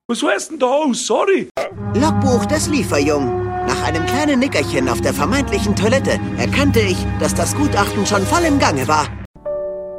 Was heißt denn da aus? Sorry. Logbuch des Lieferjungen. Nach einem kleinen Nickerchen auf der vermeintlichen Toilette erkannte ich, dass das Gutachten schon voll im Gange war.